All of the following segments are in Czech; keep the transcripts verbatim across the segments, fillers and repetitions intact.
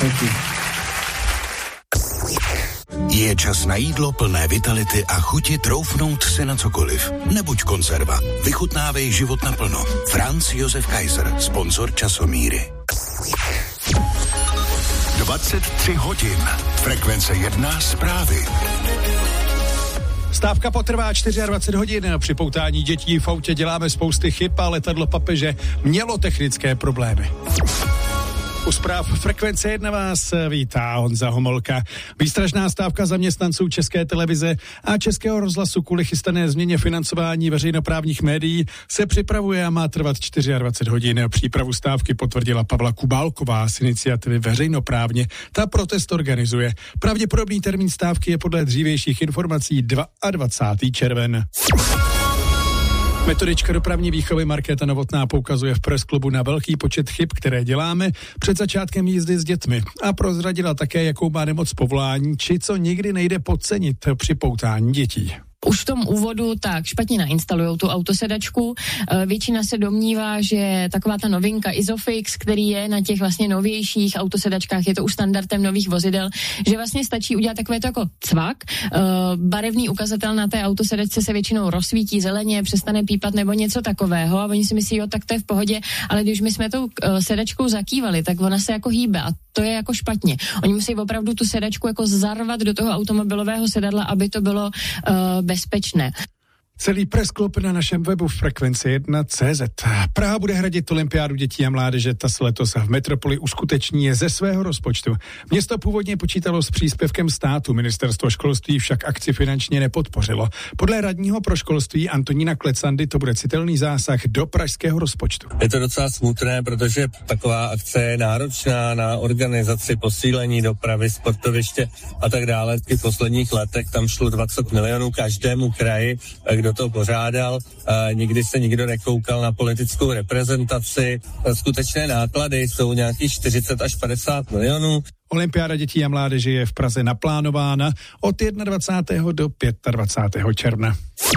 Thank you. Je čas na jídlo plné vitality a chuti troufnout si na cokoliv. Nebuď konzerva. Vychutnávej život naplno. Franz Josef Kaiser, sponzor Časomíry. dvacet tři hodin. Frekvence jedna zprávy. Stávka potrvá dvacet čtyři hodin. Při poutání dětí v autě děláme spousty chyb a letadlo papeže mělo technické problémy. U zpráv Frekvence jedna vás vítá Honza Homolka. Výstražná stávka zaměstnanců České televize a Českého rozhlasu kvůli chystané změně financování veřejnoprávních médií se připravuje a má trvat dvacet čtyři hodin. Přípravu stávky potvrdila Pavla Kubálková z iniciativy Veřejnoprávně. Ta protest organizuje. Pravděpodobný termín stávky je podle dřívějších informací dvacátého druhého června. Metodička dopravní výchovy Markéta Novotná poukazuje v Press klubu na velký počet chyb, které děláme před začátkem jízdy s dětmi a prozradila také, jakou má nemoc povolání, či co nikdy nejde podcenit při poutání dětí. Už v tom úvodu tak špatně nainstalujou tu autosedačku. Většina se domnívá, že taková ta novinka Isofix, který je na těch vlastně novějších autosedačkách, je to už standardem nových vozidel, že vlastně stačí udělat takové to jako cvak. Barevný ukazatel na té autosedačce se většinou rozsvítí zeleně, přestane pípat nebo něco takového a oni si myslí, jo, tak to je v pohodě, ale když my jsme tou sedačkou zakývali, tak ona se jako hýbe a to je jako špatně. Oni musí opravdu tu sedačku jako zarvat do toho automobilového sedadla, aby to bylo uh, bezpečné. Celý Press klub na našem webu Frekvence jedna tečka cé zet. Praha bude hradit olympiádu dětí a mládeže, ta se letos v metropoli uskuteční ze svého rozpočtu. Město původně počítalo s příspěvkem státu, ministerstvo školství však akci finančně nepodpořilo. Podle radního pro školství Antonína Klecandy to bude citelný zásah do pražského rozpočtu. Je to docela smutné, protože taková akce je náročná na organizaci, posílení dopravy, sportoviště a tak dále. V posledních letech tam šlo dvacet milionů každému kraji, kdo to pořádal, a nikdy se nikdo nekoukal na politickou reprezentaci. Skutečné náklady jsou nějakých čtyřicet až padesát milionů. Olympiáda dětí a mládeže je v Praze naplánována od dvacátého prvního do dvacátého pátého června.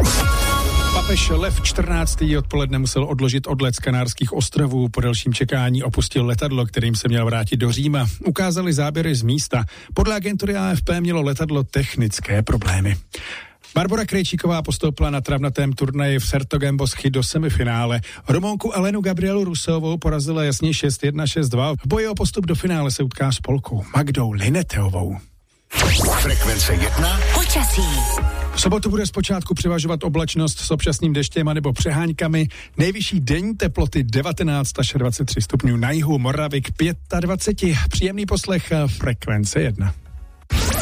Papež Lev čtrnáctý odpoledne musel odložit odlet z Kanárských ostrovů. Po delším čekání opustil letadlo, kterým se měl vrátit do Říma. Ukázali záběry z místa. Podle agentury A F P mělo letadlo technické problémy. Barbora Krejčíková postoupila na travnatém turnaji v Sertogenboschy do semifinále. Rumunku Elenu Gabrielu Rusovou porazila jasně šest jedna šest dva. V boji o postup do finále se utká s Polkou Magdou Lineteovou. Frekvence jedna. Počasí. V sobotu bude zpočátku převažovat oblačnost s občasným deštěm anebo přeháňkami. Nejvyšší denní teploty devatenáct až dvacet tři stupňů, na jihu Moravy k dvacet pět. Příjemný poslech Frekvence jedna.